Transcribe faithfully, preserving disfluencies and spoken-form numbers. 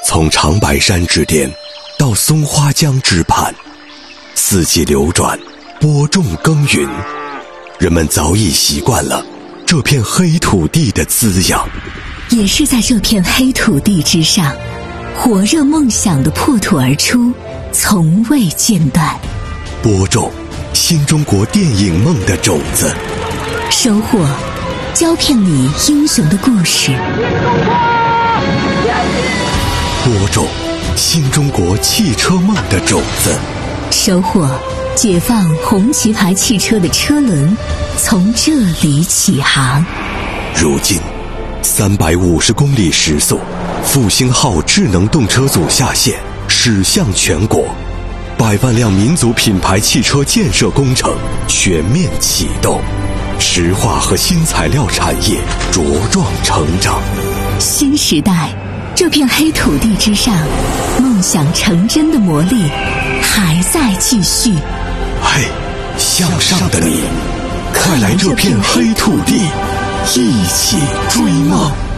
从长白山之巅到松花江之畔，四季流转，播种耕耘，人们早已习惯了这片黑土地的滋养。 也是在这片黑土地之上，火热梦想的破土而出，从未间断。 播种新中国电影梦的种子， 收获胶片里英雄的故事。 播种新中国汽车梦的种子， 收获解放红旗牌汽车的车轮从这里起航。 如今三百五十公里时速，复兴号智能动车组下线，驶向全国，百万辆民族品牌汽车建设工程全面启动，石化和新材料产业茁壮成长。 新时代，这片黑土地之上，梦想成真的魔力还在继续。 嘿，向上的你，快来这片黑土地，一起追梦。